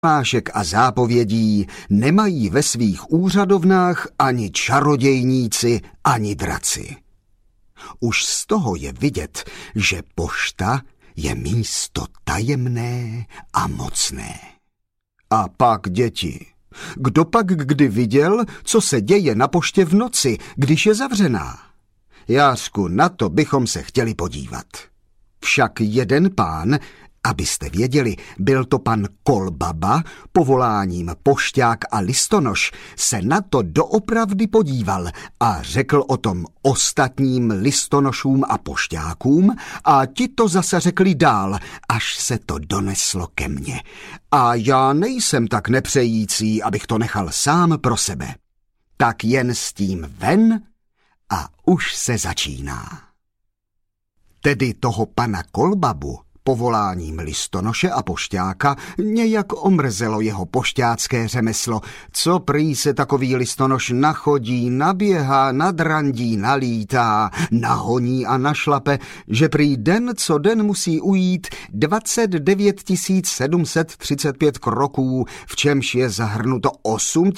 Hlášek a zápovědí nemají ve svých úřadovnách ani čarodějníci, ani draci. Už z toho je vidět, že pošta je místo tajemné a mocné. A pak děti. Kdo pak kdy viděl, co se děje na poště v noci, když je zavřená? Jářku, na to bychom se chtěli podívat. Však jeden pán, abyste věděli, byl to pan Kolbaba, povoláním pošťák a listonoš, se na to doopravdy podíval a řekl o tom ostatním listonošům a pošťákům a ti to zase řekli dál, až se to doneslo ke mně. A já nejsem tak nepřející, abych to nechal sám pro sebe. Tak jen s tím ven a už se začíná. Tedy toho pana Kolbabu, povoláním listonoše a pošťáka, nějak omrzelo jeho pošťácké řemeslo, co prý se takový listonoš nachodí, naběhá, nadrandí, nalítá, nahoní a našlape, že prý den co den musí ujít 29 735 kroků, v čemž je zahrnuto 8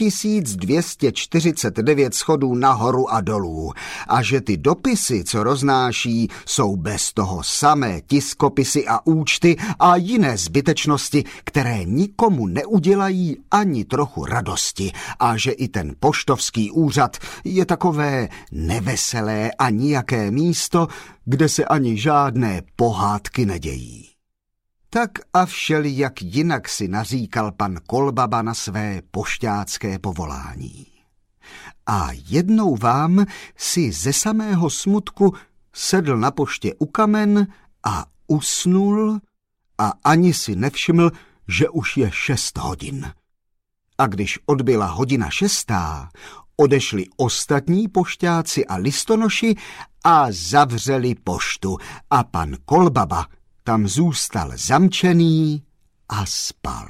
249 schodů nahoru a dolů, a že ty dopisy, co roznáší, jsou bez toho samé tiskopisy a účty a jiné zbytečnosti, které nikomu neudělají ani trochu radosti, a že i ten poštovský úřad je takové neveselé a nijaké místo, kde se ani žádné pohádky nedějí. Tak a všelijak jinak si naříkal pan Kolbaba na své pošťácké povolání. A jednou vám si ze samého smutku sedl na poště u kamen a usnul a ani si nevšiml, že už je 6 hodin. A když odbyla 1:06, odešli ostatní pošťáci a listonoši a zavřeli poštu a pan Kolbaba tam zůstal zamčený a spal.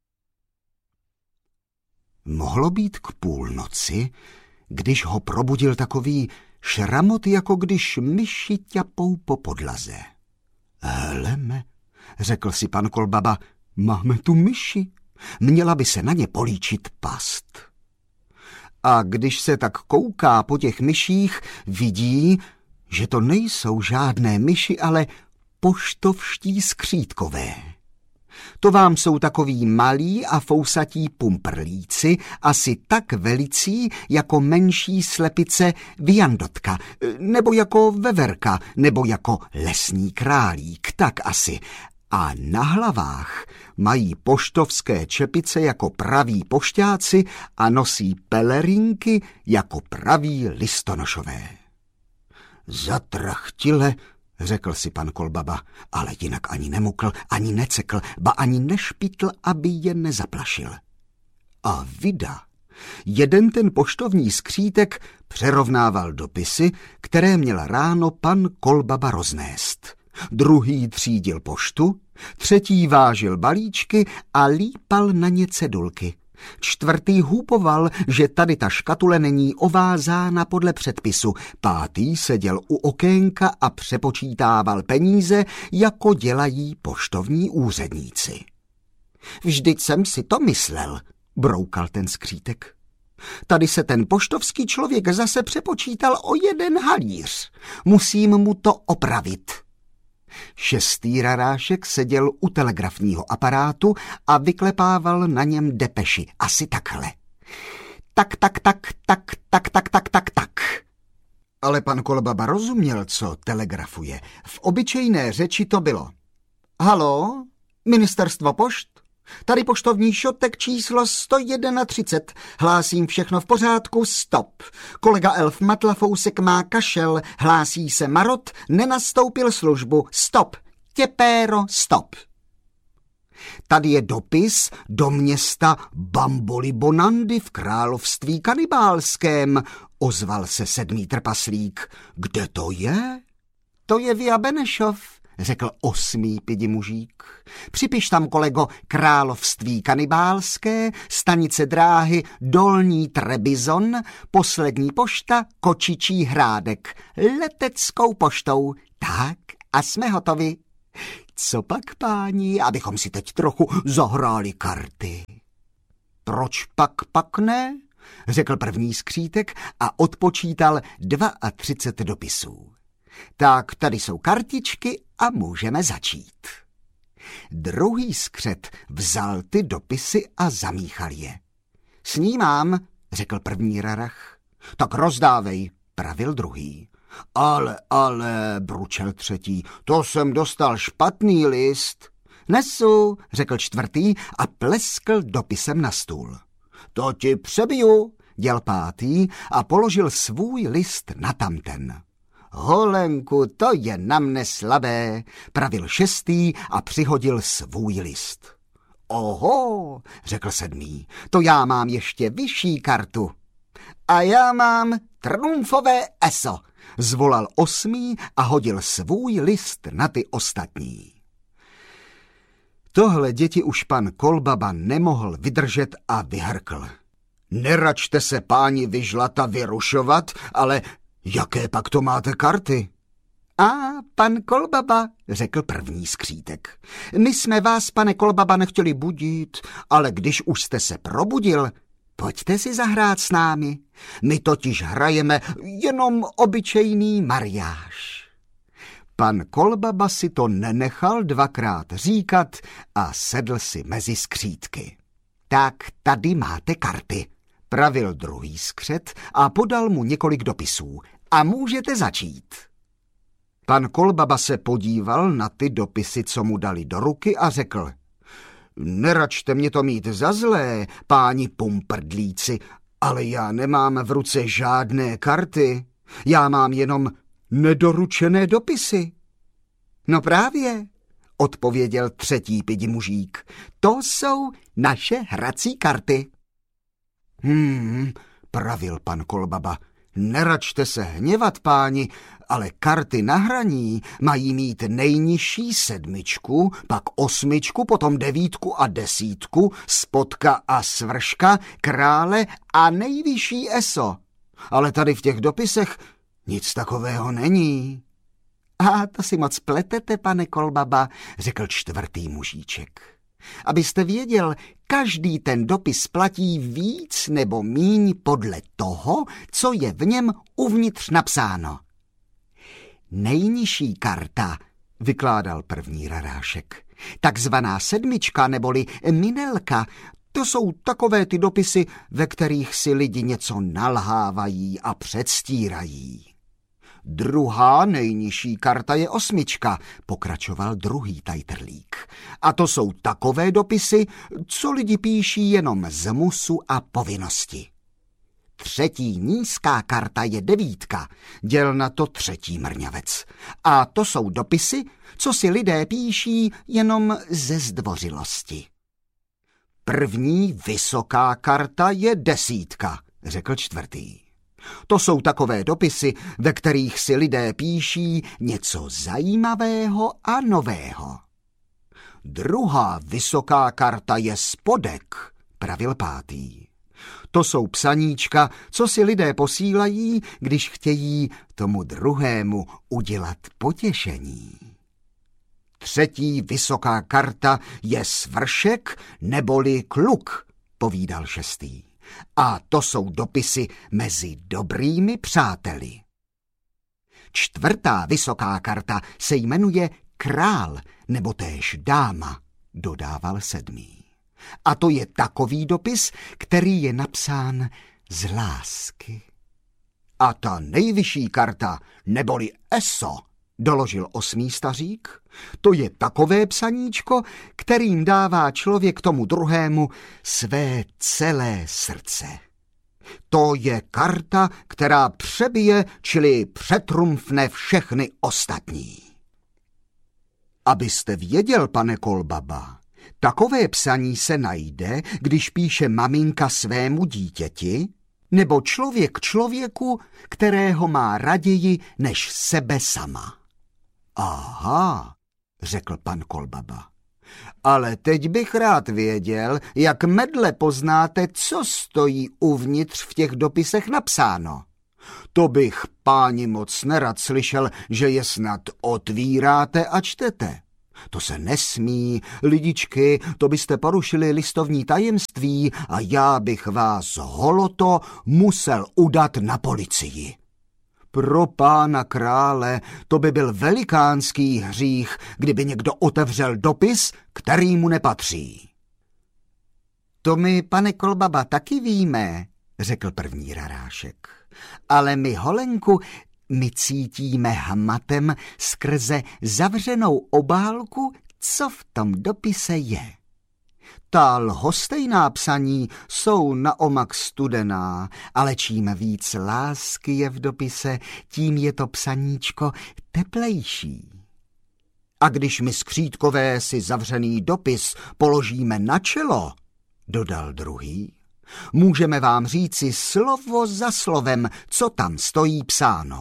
Mohlo být k půlnoci, když ho probudil takový šramot, jako když myši ťapou po podlaze. Heleme, řekl si pan Kolbaba, máme tu myši, měla by se na ně políčit past. A když se tak kouká po těch myších, vidí, že to nejsou žádné myši, ale poštovští skřítkové. To vám jsou takoví malí a fousatí pumprlíci, asi tak velicí jako menší slepice viandotka, nebo jako veverka, nebo jako lesní králík, tak asi. A na hlavách mají poštovské čepice jako praví pošťáci a nosí pelerinky jako praví listonošové. Zatrachtile, řekl si pan Kolbaba, ale jinak ani nemukl, ani necekl, ba ani nešpitl, aby je nezaplašil. A vida, jeden ten poštovní skřítek přerovnával dopisy, které měl ráno pan Kolbaba roznést. Druhý třídil poštu, třetí vážil balíčky a lípal na ně cedulky. Čtvrtý hůpoval, že tady ta škatule není ovázána podle předpisu. Pátý seděl u okénka a přepočítával peníze, jako dělají poštovní úředníci. Vždyť jsem si to myslel, broukal ten skřítek. Tady se ten poštovský člověk zase přepočítal o 1 halíř. Musím mu to opravit. 6. rarášek seděl u telegrafního aparátu a vyklepával na něm depeši. Asi takhle. Tak. Ale pan Kolbaba rozuměl, co telegrafuje. V obyčejné řeči to bylo. Halo, ministerstvo pošt? Tady poštovní šotek číslo 131. Hlásím všechno v pořádku, stop. Kolega Elf Matlafousek má kašel, hlásí se marot, nenastoupil službu, stop. Těpéro, stop. Tady je dopis do města Bamboli Bonandy v království kanibálském, ozval se 7. trpaslík. Kde to je? To je Via Benešov, řekl 8. pidi mužík. Připiš tam, kolego, království kanibálské, stanice dráhy Dolní Trebizon, poslední pošta Kočičí Hrádek, leteckou poštou. Tak a jsme hotovi. Co pak, páni, abychom si teď trochu zahráli karty? Proč pak ne? Řekl první skřítek a odpočítal 32 dopisů. Tak tady jsou kartičky a můžeme začít. Druhý skřet vzal ty dopisy a zamíchal je. Snímám, řekl první rarach. Tak rozdávej, pravil druhý. Ale, bručel třetí, to jsem dostal špatný list. Nesu, řekl čtvrtý a pleskl dopisem na stůl. To ti přebiju, děl pátý a položil svůj list na tamten. Holenku, to je na mne slabé, pravil šestý a přihodil svůj list. Oho, řekl sedmý, to já mám ještě vyšší kartu. A já mám trumfové eso, zvolal osmý a hodil svůj list na ty ostatní. Tohle děti už pan Kolbaba nemohl vydržet a vyhrkl. Neračte se, páni, vyžlat a vyrušovat, ale jaké pak to máte karty? A pan Kolbaba, řekl první skřítek. My jsme vás, pane Kolbaba, nechtěli budit, ale když už jste se probudil, pojďte si zahrát s námi. My totiž hrajeme jenom obyčejný mariáš. Pan Kolbaba si to nenechal dvakrát říkat a sedl si mezi skřítky. Tak tady máte karty, pravil druhý skřet a podal mu několik dopisů. A můžete začít. Pan Kolbaba se podíval na ty dopisy, co mu dali do ruky a řekl. Neračte mě to mít za zlé, páni pumprdlíci, ale já nemám v ruce žádné karty. Já mám jenom nedoručené dopisy. No právě, odpověděl třetí pidimužík. To jsou naše hrací karty. Pravil pan Kolbaba. Neračte se hněvat, páni, ale karty na hraní mají mít nejnižší 7, pak 8, potom 9 a 10, spodka a svrška, krále a nejvyšší eso. Ale tady v těch dopisech nic takového není. A to si moc pletete, pane Kolbaba, řekl čtvrtý mužíček. Abyste věděl, každý ten dopis platí víc nebo míň podle toho, co je v něm uvnitř napsáno. Nejnižší karta, vykládal první rarášek, takzvaná 7 neboli minelka, to jsou takové ty dopisy, ve kterých si lidi něco nalhávají a předstírají. Druhá nejnižší karta je 8, pokračoval druhý tajtrlík. A to jsou takové dopisy, co lidi píší jenom z musu a povinnosti. Třetí nízká karta je 9, děl na to třetí mrňavec. A to jsou dopisy, co si lidé píší jenom ze zdvořilosti. První vysoká karta je 10, řekl čtvrtý. To jsou takové dopisy, ve kterých si lidé píší něco zajímavého a nového. Druhá vysoká karta je spodek, pravil pátý. To jsou psaníčka, co si lidé posílají, když chtějí tomu druhému udělat potěšení. Třetí vysoká karta je svršek neboli kluk, povídal šestý. A to jsou dopisy mezi dobrými přáteli. Čtvrtá vysoká karta se jmenuje král nebo též dáma, dodával sedmý. A to je takový dopis, který je napsán z lásky. A ta nejvyšší karta neboli eso, doložil 8. stařík, to je takové psaníčko, kterým dává člověk tomu druhému své celé srdce. To je karta, která přebije, čili přetrumfne všechny ostatní. Abyste věděl, pane Kolbaba, takové psaní se najde, když píše maminka svému dítěti, nebo člověk člověku, kterého má raději než sebe sama. Aha, řekl pan Kolbaba. Ale teď bych rád věděl, jak medle poznáte, co stojí uvnitř v těch dopisech napsáno. To bych, páni, moc nerad slyšel, že je snad otvíráte a čtete. To se nesmí, lidičky, to byste porušili listovní tajemství a já bych vás holoto musel udat na policii. Pro pána krále, to by byl velikánský hřích, kdyby někdo otevřel dopis, který mu nepatří. To my, pane Kolbaba, taky víme, řekl první rarášek. Ale my, Holenku, my cítíme hmatem skrze zavřenou obálku, co v tom dopise je. Ta lhostejná psaní jsou naomak studená, ale čím víc lásky je v dopise, tím je to psaníčko teplejší. A když my skřítkové si zavřený dopis položíme na čelo, dodal druhý, můžeme vám říci slovo za slovem, co tam stojí psáno.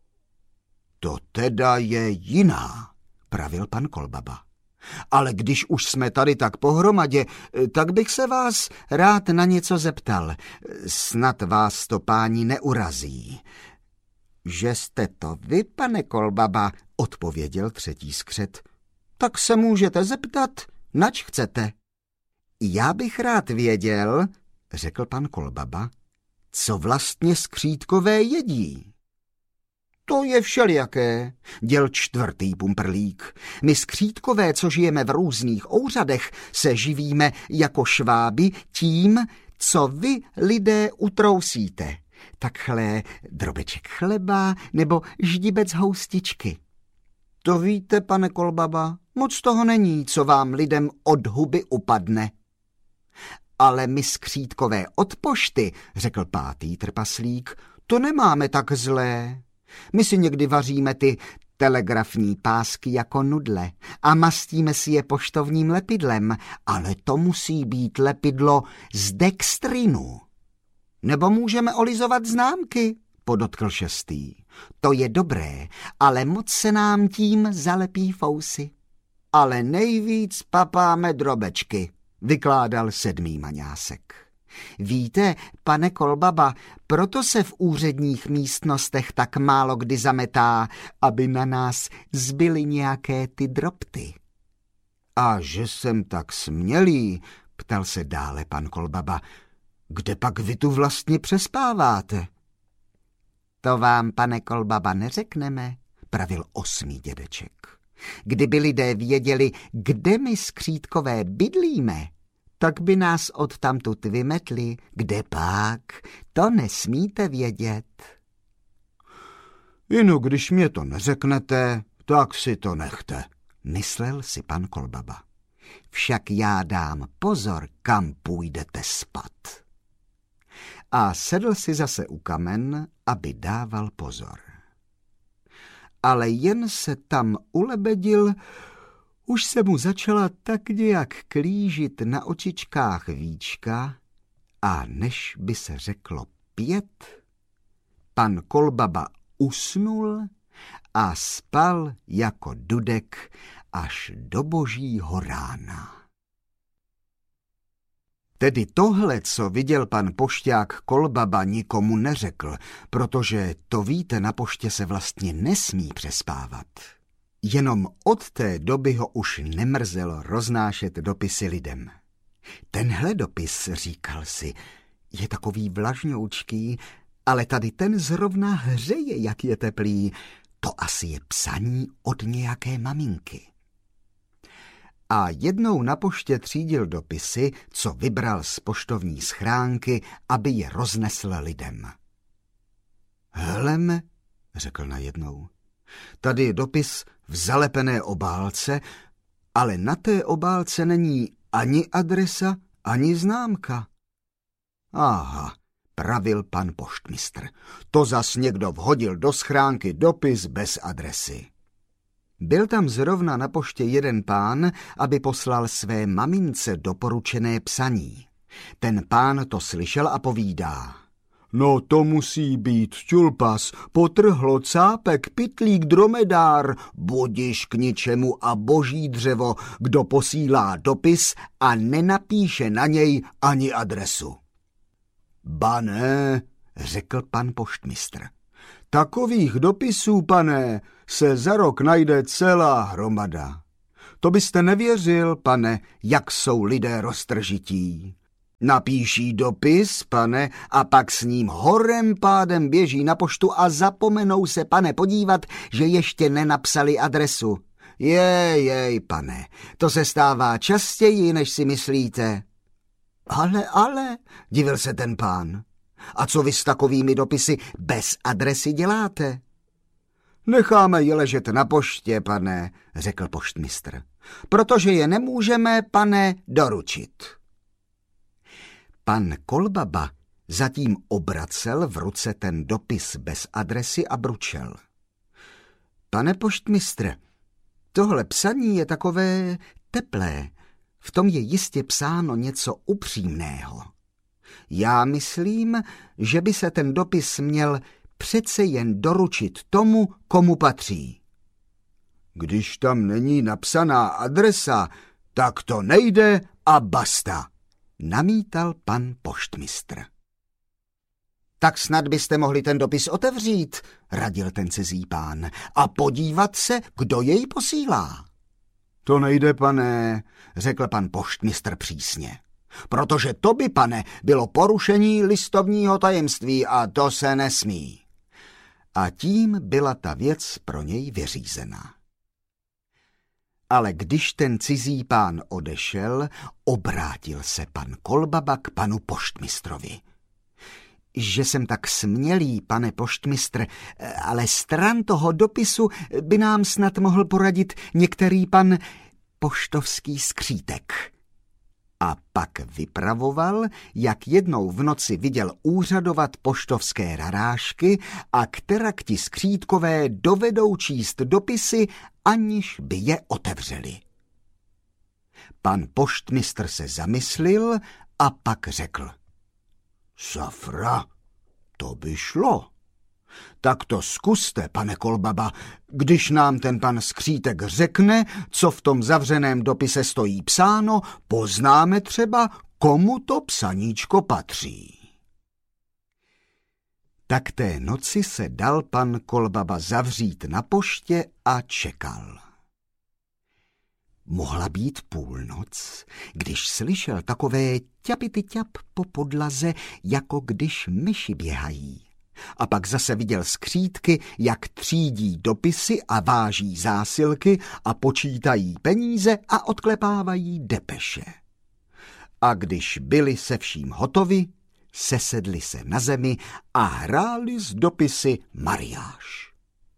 To teda je jiná, pravil pan Kolbaba. Ale když už jsme tady tak pohromadě, tak bych se vás rád na něco zeptal. Snad vás to páni neurazí. Že jste to vy, pane Kolbaba, odpověděl třetí skřet. Tak se můžete zeptat, nač chcete. Já bych rád věděl, řekl pan Kolbaba, co vlastně skřítkové jedí. To je všelijaké, děl čtvrtý pumprlík. My skřítkové, co žijeme v různých ouřadech, se živíme jako šváby tím, co vy, lidé, utrousíte. Takhle drobeček chleba nebo ždibec houstičky. To víte, pane Kolbaba, moc toho není, co vám lidem od huby upadne. Ale my skřítkové od pošty, řekl pátý trpaslík, to nemáme tak zlé. My si někdy vaříme ty telegrafní pásky jako nudle a mastíme si je poštovním lepidlem, ale to musí být lepidlo z dextrinu. Nebo můžeme olizovat známky, podotkl šestý. To je dobré, ale moc se nám tím zalepí fousy. Ale nejvíc papáme drobečky, vykládal sedmý maňásek. Víte, pane Kolbaba, proto se v úředních místnostech tak málo kdy zametá, aby na nás zbyly nějaké ty drobty. A že jsem tak smělý, ptal se dále pan Kolbaba, kde pak vy tu vlastně přespáváte? To vám, pane Kolbaba, neřekneme, pravil osmý dědeček. Kdyby lidé věděli, kde my skřítkové bydlíme, tak by nás odtamtud vymetli, kde pak, to nesmíte vědět. Inu, když mě to neřeknete, tak si to nechte, myslel si pan Kolbaba. Však já dám pozor, kam půjdete spat. A sedl si zase u kamen, aby dával pozor. Ale jen se tam ulebedil, už se mu začala tak nějak klížit na očičkách víčka a než by se řeklo 5, pan Kolbaba usnul a spal jako dudek až do božího rána. Tedy tohle, co viděl pan pošťák Kolbaba, nikomu neřekl, protože to víte, na poště se vlastně nesmí přespávat. Jenom od té doby ho už nemrzelo roznášet dopisy lidem. Tenhle dopis, říkal si, je takový vlažňoučký, ale tady ten zrovna hřeje, jak je teplý. To asi je psaní od nějaké maminky. A jednou na poště třídil dopisy, co vybral z poštovní schránky, aby je roznesl lidem. Heleme, řekl najednou, tady je dopis v zalepené obálce, ale na té obálce není ani adresa, ani známka. Aha, pravil pan poštmistr, to zas někdo vhodil do schránky dopis bez adresy. Byl tam zrovna na poště jeden pán, aby poslal své mamince doporučené psaní. Ten pán to slyšel a povídá. No to musí být čulpas, potrhlo, cápek, pytlík, dromedár, budiš k ničemu a boží dřevo, kdo posílá dopis a nenapíše na něj ani adresu. Ba ne, řekl pan poštmistr. Takových dopisů, pane, se za rok najde celá hromada. To byste nevěřil, pane, jak jsou lidé roztržití. Napíší dopis, pane, a pak s ním horem pádem běží na poštu a zapomenou se, pane, podívat, že ještě nenapsali adresu. Jej, pane, to se stává častěji, než si myslíte. Ale, divil se ten pán. A co vy s takovými dopisy bez adresy děláte? Necháme je ležet na poště, pane, řekl poštmistr, protože je nemůžeme, pane, doručit. Pan Kolbaba zatím obracel v ruce ten dopis bez adresy a bručel. Pane poštmistr, tohle psaní je takové teplé, v tom je jistě psáno něco upřímného. Já myslím, že by se ten dopis měl přece jen doručit tomu, komu patří. Když tam není napsaná adresa, tak to nejde a basta, namítal pan poštmistr. Tak snad byste mohli ten dopis otevřít, radil ten cizí pán, a podívat se, kdo jej posílá. To nejde, pane, řekl pan poštmistr přísně. Protože to by, pane, bylo porušení listovního tajemství a to se nesmí. A tím byla ta věc pro něj vyřízená. Ale když ten cizí pán odešel, obrátil se pan Kolbaba k panu poštmistrovi. Že jsem tak smělý, pane poštmistr, ale stran toho dopisu by nám snad mohl poradit některý pan poštovský skřítek. A pak vypravoval, jak jednou v noci viděl úřadovat poštovské rarášky a kterakti skřítkové dovedou číst dopisy, aniž by je otevřeli. Pan poštmistr se zamyslil a pak řekl. Safra, to by šlo. Tak to zkuste, pane Kolbaba, když nám ten pan skřítek řekne, co v tom zavřeném dopise stojí psáno, poznáme třeba, komu to psaníčko patří. Tak té noci se dal pan Kolbaba zavřít na poště a čekal. Mohla být půlnoc, když slyšel takové ťapity-ťap po podlaze, jako když myši běhají. A pak zase viděl skřítky, jak třídí dopisy a váží zásilky a počítají peníze a odklepávají depeše. A když byli se vším hotovi, sesedli se na zemi a hráli s dopisy mariáš.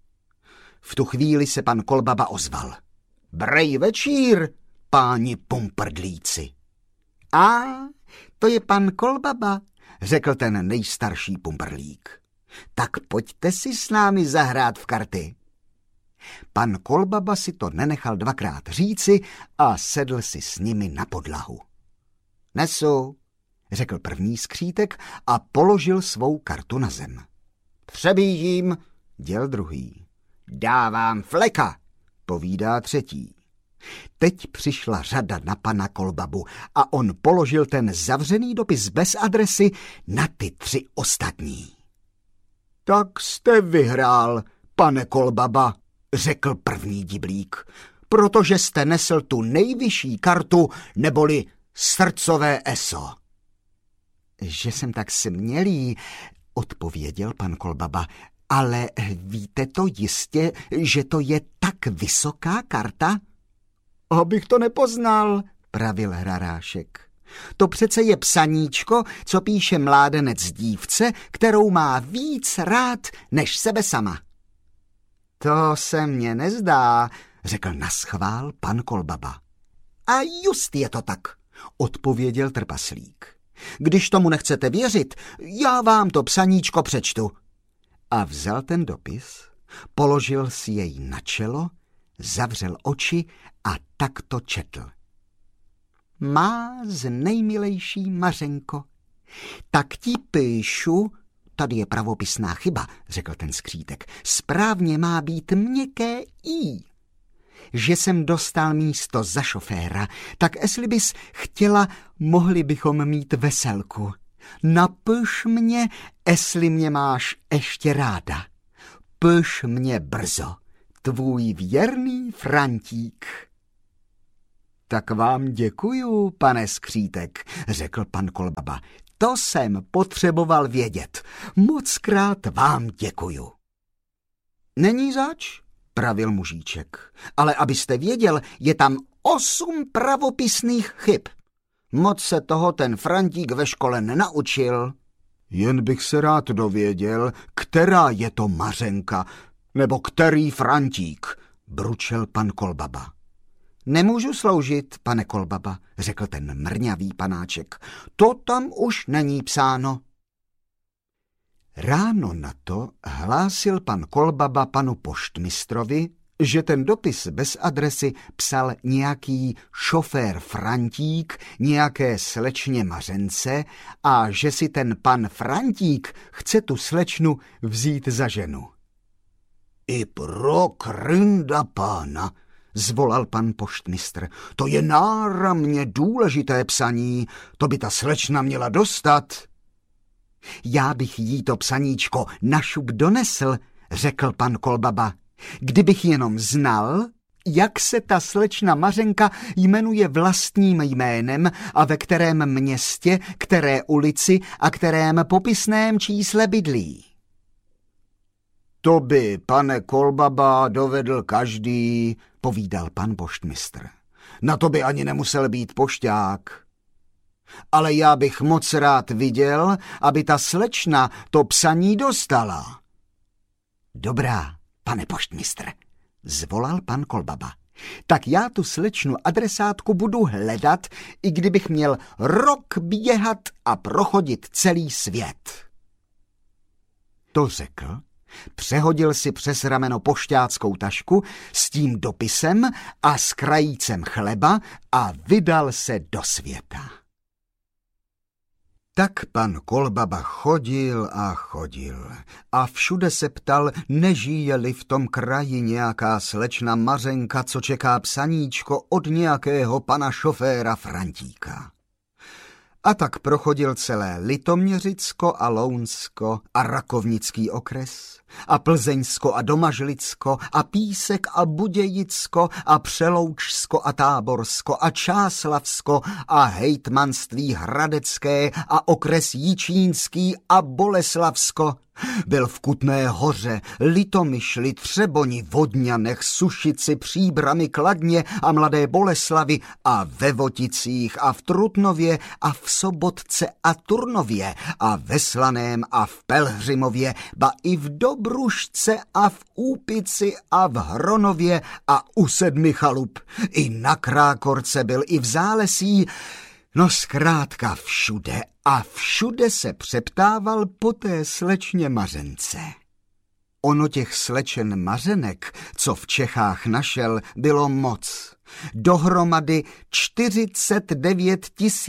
V tu chvíli se pan Kolbaba ozval. Brej večír, páni pumprdlíci. A to je pan Kolbaba, řekl ten nejstarší pumprlík. Tak pojďte si s námi zahrát v karty. Pan Kolbaba si to nenechal dvakrát říci a sedl si s nimi na podlahu. Nesu, řekl první skřítek a položil svou kartu na zem. Přebíjím, děl druhý. Dávám fleka, povídá třetí. Teď přišla řada na pana Kolbabu a on položil ten zavřený dopis bez adresy na ty tři ostatní. Tak jste vyhrál, pane Kolbaba, řekl první diblík, protože jste nesl tu nejvyšší kartu, neboli srdcové eso. Že jsem tak smělý, odpověděl pan Kolbaba, ale víte to jistě, že to je tak vysoká karta? Abych to nepoznal, pravil hrarášek. To přece je psaníčko, co píše mládenec dívce, kterou má víc rád než sebe sama. To se mně nezdá, řekl naschvál pan Kolbaba. A just je to tak, odpověděl trpaslík. Když tomu nechcete věřit, já vám to psaníčko přečtu. A vzal ten dopis, položil si jej na čelo, zavřel oči a tak to četl. Má z nejmilejší Mařenko, tak ti píšu, tady je pravopisná chyba, řekl ten skřítek, správně má být měkké i. Že jsem dostal místo za šoféra, tak jestli bys chtěla, mohli bychom mít veselku. Napiš mě, jestli mě máš ještě ráda. Piš mě brzo, tvůj věrný Frantík. Tak vám děkuju, pane Skřítek, řekl pan Kolbaba. To jsem potřeboval vědět. Mockrát vám děkuju. Není zač, pravil mužíček, ale abyste věděl, je tam 8 pravopisných chyb. Moc se toho ten Frantík ve škole nenaučil. Jen bych se rád dověděl, která je to Mařenka, nebo který Frantík, bručel pan Kolbaba. Nemůžu sloužit, pane Kolbaba, řekl ten mrňavý panáček. To tam už není psáno. Ráno na to hlásil pan Kolbaba panu poštmistrovi, že ten dopis bez adresy psal nějaký šofér Frantík nějaké slečně Mařence a že si ten pan Frantík chce tu slečnu vzít za ženu. I pro krynda pána, zvolal pan poštmistr, to je náramně důležité psaní, to by ta slečna měla dostat. Já bych jí to psaníčko našup donesl, řekl pan Kolbaba. Kdybych jenom znal, jak se ta slečna Mařenka jmenuje vlastním jménem a ve kterém městě, které ulici a kterém popisném čísle bydlí. To by, pane Kolbaba, dovedl každý, povídal pan poštmistr. Na to by ani nemusel být pošťák. Ale já bych moc rád viděl, aby ta slečna to psaní dostala. Dobrá, pane poštmistr, zvolal pan Kolbaba. Tak já tu slečnu adresátku budu hledat, i kdybych měl rok běhat a prochodit celý svět. To řekl, přehodil si přes rameno pošťáckou tašku s tím dopisem a s krajícem chleba a vydal se do světa. Tak pan Kolbaba chodil a chodil a všude se ptal, nežije-li v tom kraji nějaká slečna Mařenka, co čeká psaníčko od nějakého pana šoféra Frantíka. A tak prochodil celé Litoměřicko a Lounsko a Rakovnický okres a Plzeňsko a Domažlicko a Písek a Budějicko a Přeloučsko a Táborsko a Čáslavsko a hejtmanství Hradecké a okres Jičínský a Boleslavsko. Byl v Kutné Hoře, Litomyšli, Třeboni, Vodňanech, Sušici, Příbrami, Kladně a Mladé Boleslavi a ve Voticích a v Trutnově a v Sobotce a Turnově a ve Slaném a v Pelhřimově, ba i v Dobrušce a v Úpici a v Hronově a u 7 chalup. I na Krákorce byl i v Zálesí, no zkrátka všude a všude se přeptával po té slečně Mařence. Ono těch slečen Mařenek, co v Čechách našel, bylo moc. Dohromady 49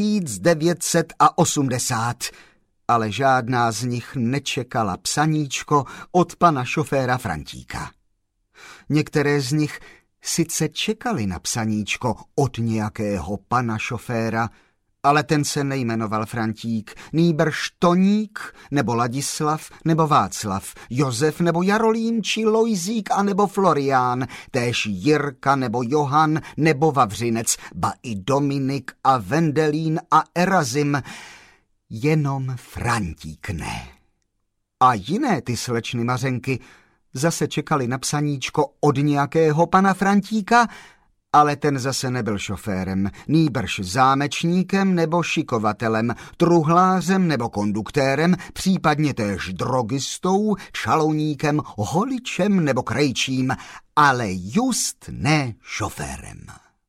980, ale žádná z nich nečekala psaníčko od pana šoféra Frantíka. Některé z nich sice čekali na psaníčko od nějakého pana šoféra, ale ten se nejmenoval Frantík, nýbrž Toník, nebo Ladislav, nebo Václav, Josef, nebo Jarolím, či Lojzík, a nebo Florián, též Jirka, nebo Johan, nebo Vavřinec, ba i Dominik a Vendelín a Erazim, jenom Frantík ne. A jiné ty slečny Mařenky zase čekali na psaníčko od nějakého pana Frantíka, ale ten zase nebyl šoférem, nýbrž zámečníkem nebo šikovatelem, truhlářem nebo konduktérem, případně též drogistou, čalouníkem, holičem nebo krejčím, ale just ne šoférem.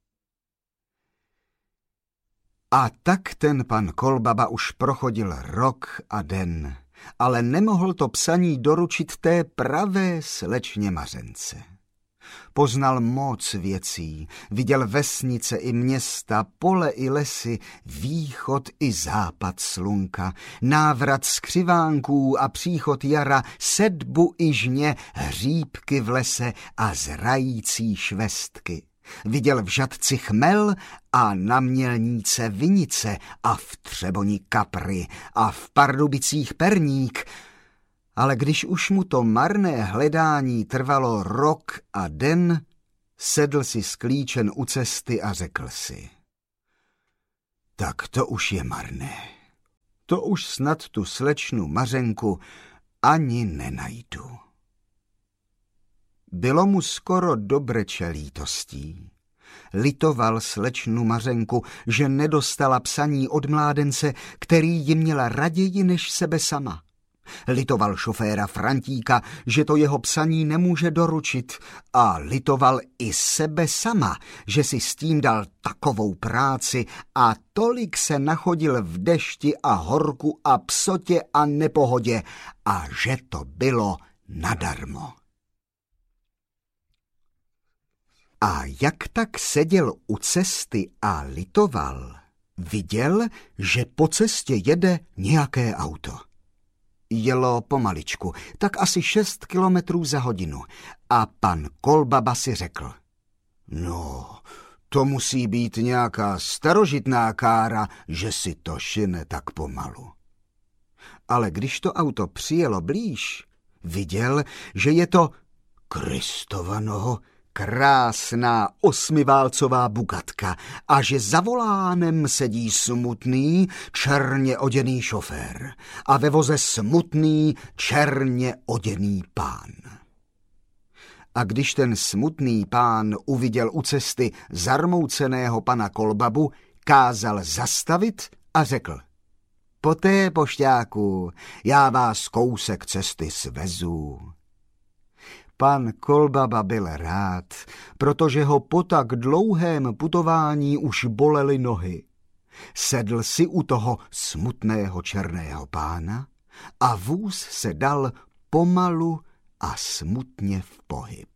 A tak ten pan Kolbaba už prochodil rok a den, ale nemohl to psaní doručit té pravé slečně Mařence. Poznal moc věcí, viděl vesnice i města, pole i lesy, východ i západ slunka, návrat skřivánků a příchod jara, sedbu i žně, hříbky v lese a zrající švestky. Viděl v Žatci chmel a na Mělníce vinice a v Třeboni kapry a v Pardubicích perník, ale když už mu to marné hledání trvalo rok a den, Sedl si sklíčen u cesty a řekl si: tak to už je marné. To už snad tu slečnu Mařenku ani nenajdu. Bylo mu skoro dobreče lítostí. Litoval slečnu Mařenku, že nedostala psaní od mládence, který ji měla raději než sebe sama. Litoval šoféra Frantíka, že to jeho psaní nemůže doručit, a litoval i sebe sama, že si s tím dal takovou práci a tolik se nachodil v dešti a horku a psotě a nepohodě, a že to bylo nadarmo. A jak tak seděl u cesty a litoval, viděl, že po cestě jede nějaké auto. Jelo pomaličku, tak asi 6 kilometrů za hodinu, a pan Kolbaba si řekl: no, to musí být nějaká starožitná kára, že si to šine tak pomalu. Ale když to auto přijelo blíž, viděl, že je to Kristova noho, krásná 8válcová Bugatka a že za volánem sedí smutný, černě oděný šofér a ve voze smutný, černě oděný pán. A když ten smutný pán uviděl u cesty zarmouceného pana Kolbabu, kázal zastavit a řekl: poté, pošťáku, já vás kousek cesty svezu. Pan Kolbaba byl rád, protože ho po tak dlouhém putování už bolely nohy. Sedl si u toho smutného černého pána a vůz se dal pomalu a smutně v pohyb.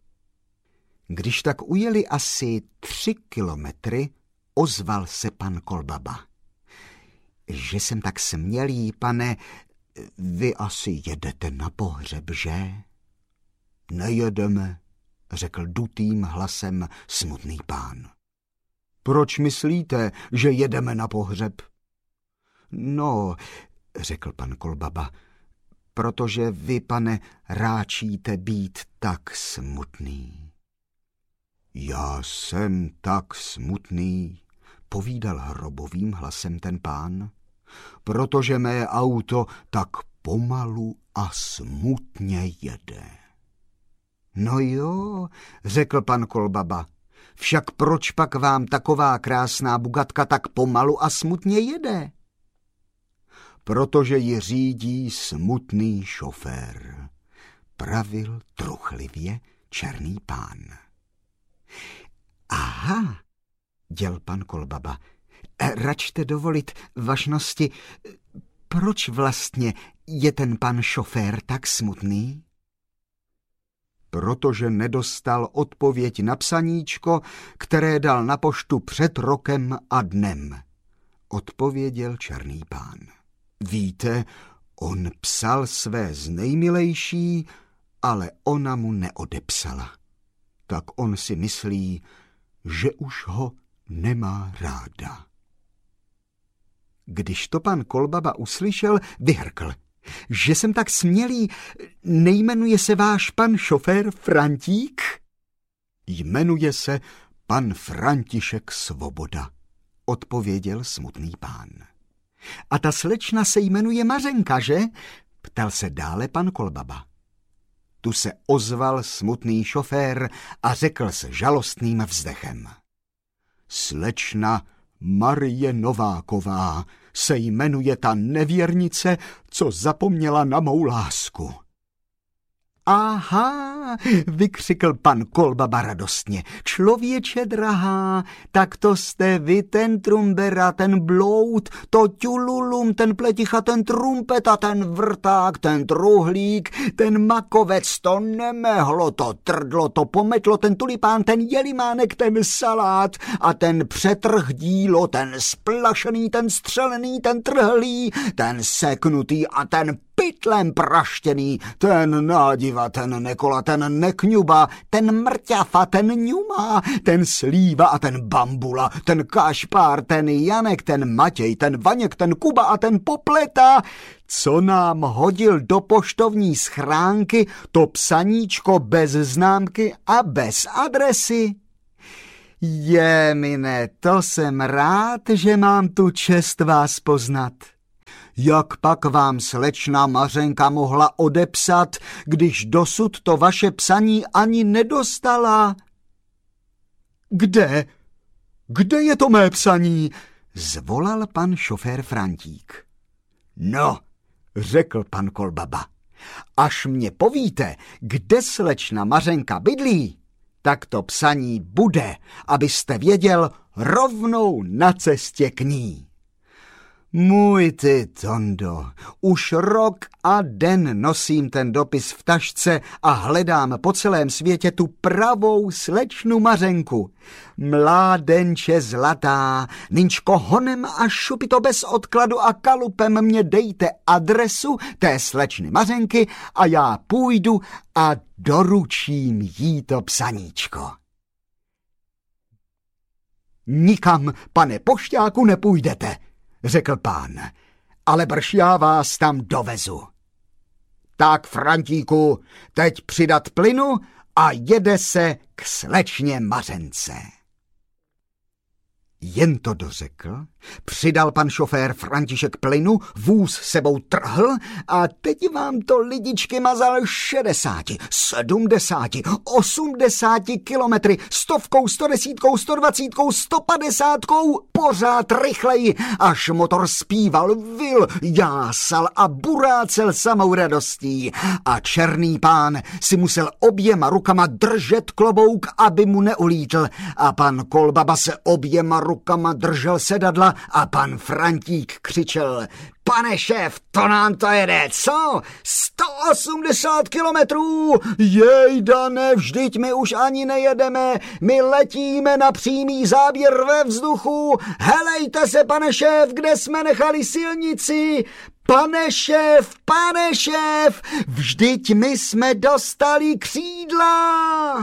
Když tak ujeli asi 3 kilometry, ozval se pan Kolbaba: že jsem tak smělý, pane, vy asi jedete na pohřeb, že? Nejedeme, řekl dutým hlasem smutný pán. Proč myslíte, že jedeme na pohřeb? No, řekl pan Kolbaba, protože vy, pane, ráčíte být tak smutný. Já jsem tak smutný, povídal hrobovým hlasem ten pán, protože mé auto tak pomalu a smutně jede. No jo, řekl pan Kolbaba, však proč pak vám taková krásná Bugatka tak pomalu a smutně jede? Protože ji řídí smutný šofér, pravil truchlivě černý pán. Aha, děl pan Kolbaba, račte dovolit, vašnosti, proč vlastně je ten pan šofér tak smutný? Protože nedostal odpověď na psaníčko, které dal na poštu před rokem a dnem, odpověděl černý pán. Víte, on psal své znejmilejší, ale ona mu neodepsala. Tak on si myslí, že už ho nemá ráda. Když to pan Kolbaba uslyšel, vyhrkl: že jsem tak smělý, nejmenuje se váš pan šofér Frantík? Jmenuje se pan František Svoboda, odpověděl smutný pán. A ta slečna se jmenuje Mařenka, že? Ptal se dále pan Kolbaba. Tu se ozval smutný šofér a řekl s žalostným vzdechem: slečna Marie Nováková se jmenuje ta nevěrnice, co zapomněla na mou lásku. Aha, vykřikl pan Kolbaba radostně. Člověče drahá, tak to jste vy, ten trumbera, ten bloud, to ťululum, ten pleticha, ten trumpeta, ten vrták, ten truhlík, ten makovec, to nemehlo, to trdlo, to pometlo, ten tulipán, ten jelimánek, ten salát a ten přetrh dílo, ten splašený, ten střelený, ten trhlý, ten seknutý a ten pytlem praštěný, ten nádiva, ten Nekola, ten Nekňuba, ten Mrťafa, ten Ňuma, ten Slíva a ten Bambula, ten Kašpár, ten Janek, ten Matěj, ten Vaněk, ten Kuba a ten Popleta, co nám hodil do poštovní schránky to psaníčko bez známky a bez adresy. Mine, to jsem rád, že mám tu čest vás poznat. Jak pak vám slečna Mařenka mohla odepsat, když dosud to vaše psaní ani nedostala? Kde? Kde je to mé psaní? Zvolal pan šofér Frantík. No, řekl pan Kolbaba, až mě povíte, kde slečna Mařenka bydlí, tak to psaní bude, abyste věděl, rovnou na cestě k ní. Můj ty, Tondo, už rok a den nosím ten dopis v tašce a hledám po celém světě tu pravou slečnu Mařenku. Mládenče zlatá, nynčko honem a šupito bez odkladu a kalupem mě dejte adresu té slečny Mařenky a já půjdu a doručím jí to psaníčko. Nikam, pane pošťáku, nepůjdete, řekl pán, ale brž já vás tam dovezu. Tak, Frantíku, teď přidat plynu a jede se k slečně Mařence. Jen to dořekl, přidal pan šofér František plynu, vůz sebou trhl a teď vám to lidičky mazal 60, 70, 80 kilometry, 100, 110, 120, 150, pořád rychleji, až motor zpíval, vil, jásal a burácel samou radostí. A černý pán si musel oběma rukama držet klobouk, aby mu neulítl, a pan Kolbaba se oběma rukama držel sedadla a pan Frantík křičel: Pane šéf, to nám to jede, co? 180 kilometrů? Jejda, ne, vždyť my už ani nejedeme, my letíme na přímý záběr ve vzduchu. Helejte se, pane šéf, kde jsme nechali silnici? Pane šéf, vždyť my jsme dostali křídla.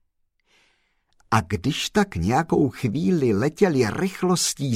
A když tak nějakou chvíli letěli rychlostí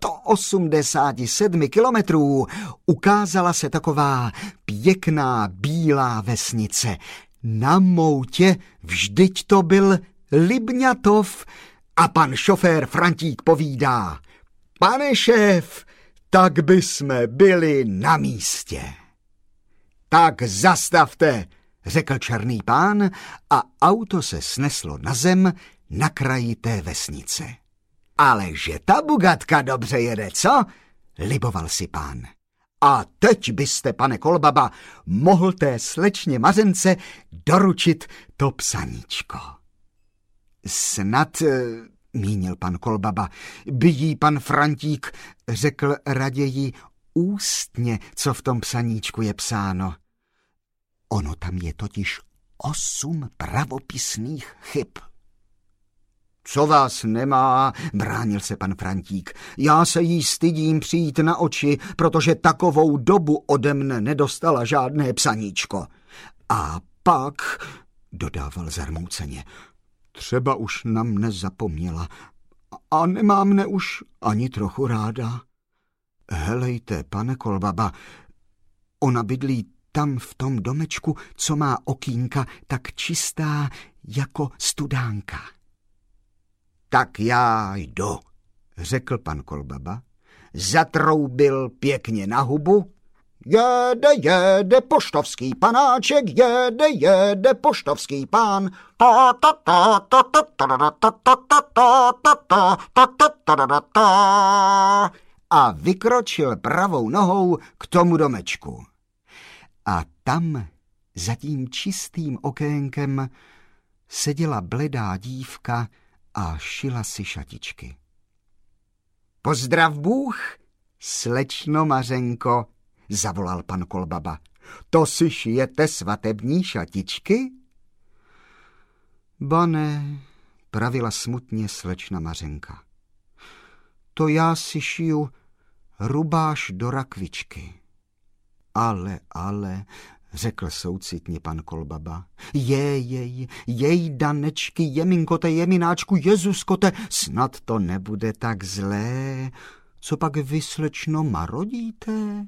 187 kilometrů, ukázala se taková pěkná bílá vesnice. Na moutě vždyť to byl Libňatov a pan šofér Frantík povídá: Pane šéf, tak by jsme byli na místě. Tak zastavte, řekl černý pán a auto se sneslo na zem na kraji té vesnice. Ale že ta Bugatka dobře jede, co? Liboval si pán. A teď byste, pane Kolbaba, mohl té slečně Mařence doručit to psaníčko. Snad, mínil pan Kolbaba, by jí pan Frantík řekl raději ústně, co v tom psaníčku je psáno. Ono tam je totiž 8 pravopisných chyb. Co vás nemá, bránil se pan Frantík. Já se jí stydím přijít na oči, protože takovou dobu ode mne nedostala žádné psaníčko. A pak, dodával zarmouceně, třeba už na mne zapomněla a nemá mne už ani trochu ráda. Helejte, pane Kolbaba, ona bydlí tam v tom domečku, co má okýnka tak čistá jako studánka. Tak já jdu, řekl pan Kolbaba, zatroubil pěkně na hubu. Jede poštovský panáček, jede poštovský pán. A vykročil pravou nohou k tomu domečku. A tam, za tím čistým okénkem, seděla bledá dívka a šila si šatičky. Pozdrav Bůh, slečno Mařenko, zavolal pan Kolbaba. To si šijete svatební šatičky? Ba ne, pravila smutně slečna Mařenka. To já si šiju rubáš do rakvičky. Ale, řekl soucitně pan Kolbaba. Jej, Danečky, jeminkote, jemináčku, Jezuskote, snad to nebude tak zlé. Co pak vy, slečno, marodíte?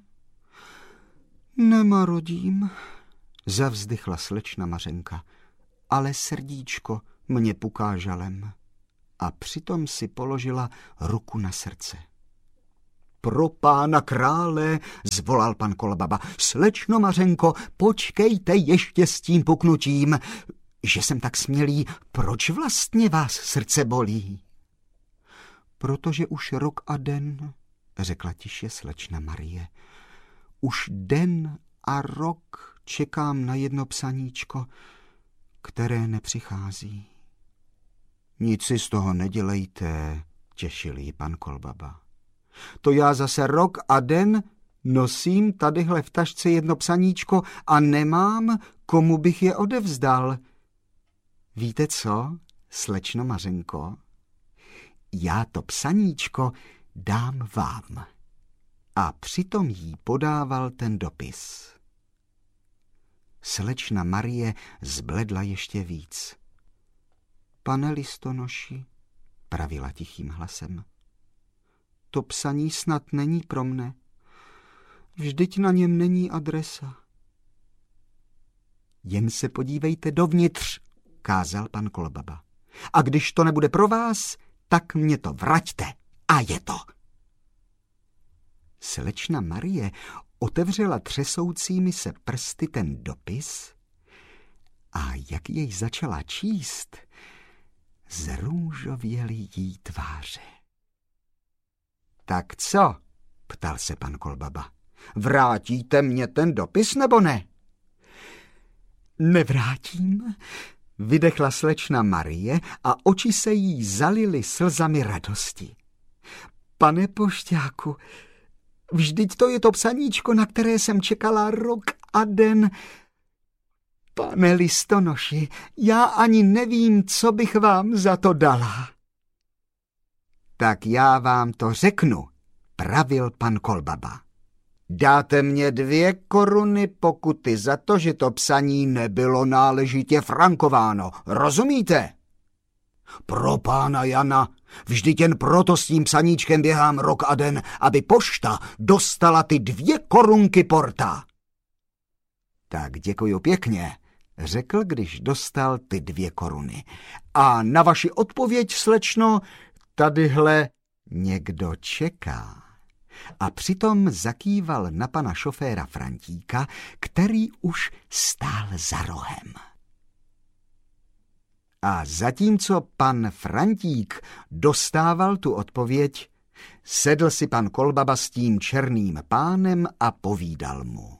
Nemarodím, zavzdychla slečna Mařenka, ale srdíčko mě puká žalem. A přitom si položila ruku na srdce. Pro pána krále, zvolal pan Kolbaba, slečno Mařenko, počkejte ještě s tím puknutím. Že jsem tak smělý, proč vlastně vás srdce bolí? Protože už rok a den, řekla tiše slečna Marie, už den a rok čekám na jedno psaníčko, které nepřichází. Nic si z toho nedělejte, těšil ji pan Kolbaba. To já zase rok a den nosím tadyhle v tašce jedno psaníčko a nemám, komu bych je odevzdal. Víte co, slečno Mařenko? Já to psaníčko dám vám. A přitom jí podával ten dopis. Slečna Marie zbledla ještě víc. Pane listonoši, pravila tichým hlasem, to psaní snad není pro mne. Vždyť na něm není adresa. Jen se podívejte dovnitř, kázal pan Kolbaba. A když to nebude pro vás, tak mě to vraťte. A je to. Slečna Marie otevřela třesoucími se prsty ten dopis a jak jej začala číst, zrůžověly jí tváře. Tak co? Ptal se pan Kolbaba. Vrátíte mě ten dopis, nebo ne? Nevrátím, vydechla slečna Marie a oči se jí zalily slzami radosti. Pane pošťáku, vždyť to je to psaníčko, na které jsem čekala rok a den. Pane listonoši, já ani nevím, co bych vám za to dala. Tak já vám to řeknu, pravil pan Kolbaba. Dáte mě 2 koruny pokuty za to, že to psaní nebylo náležitě frankováno, rozumíte? Pro pána Jana, vždyť jen proto s tím psaníčkem běhám rok a den, aby pošta dostala ty 2 korunky porta. Tak děkuju pěkně, řekl, když dostal ty 2 koruny. A na vaši odpověď, slečno, tadyhle někdo čeká. A přitom zakýval na pana šoféra Frantíka, který už stál za rohem. A zatímco pan Frantík dostával tu odpověď, sedl si pan Kolbaba s tím černým pánem a povídal mu.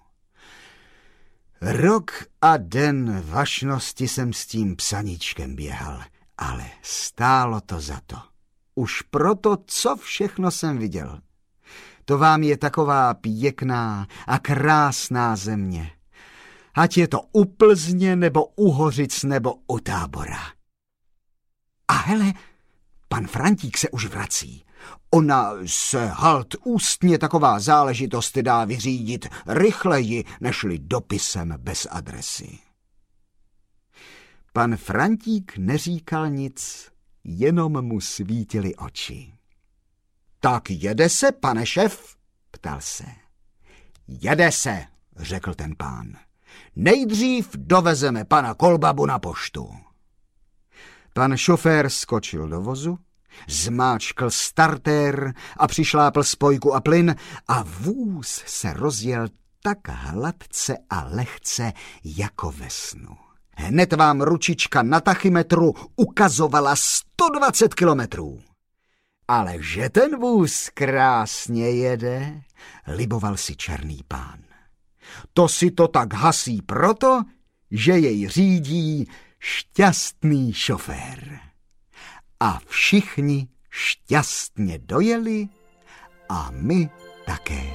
Rok a den vašnosti jsem s tím psaníčkem běhal, ale stálo to za to. Už proto, co všechno jsem viděl. To vám je taková pěkná a krásná země. Ať je to u Plzně, nebo u Hořic, nebo u Tábora. A hele, pan Frantík se už vrací. Ona se halt ústně taková záležitost dá vyřídit rychleji, nežli dopisem bez adresy. Pan Frantík neříkal nic, jenom mu svítily oči. Tak jede se, pane šef? Ptal se. Jede se, řekl ten pán. Nejdřív dovezeme pana Kolbabu na poštu. Pan šofér skočil do vozu, zmáčkl startér a přišlápl spojku a plyn a vůz se rozjel tak hladce a lehce jako ve snu. Hned vám ručička na tachymetru ukazovala 120 kilometrů. Ale že ten vůz krásně jede, liboval si černý pán. To si to tak hasí proto, že jej řídí šťastný šofér. A všichni šťastně dojeli a my také.